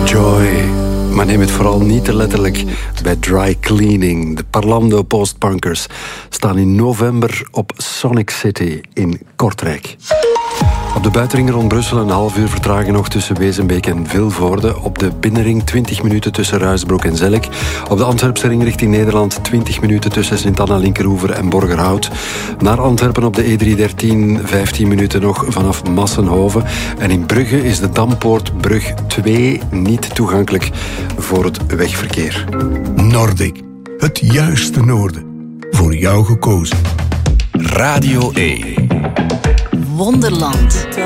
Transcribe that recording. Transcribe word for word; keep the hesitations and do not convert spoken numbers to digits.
Joy. Maar neem het vooral niet te letterlijk bij Dry Cleaning. De Parlando Postpunkers staan in november op Sonic City in Kortrijk. Op de buitenring rond Brussel een half uur vertragen nog tussen Wezenbeek en Vilvoorde. Op de binnenring twintig minuten tussen Ruisbroek en Zelk. Op de Antwerpse ring richting Nederland twintig minuten tussen Sint-Anna Linkeroever en Borgerhout. Naar Antwerpen op de E driehonderddertien vijftien minuten nog vanaf Massenhoven. En in Brugge is de Dampoort Brug twee niet toegankelijk voor het wegverkeer. Nordic, het juiste noorden. Voor jou gekozen. Radio één. Wonderland.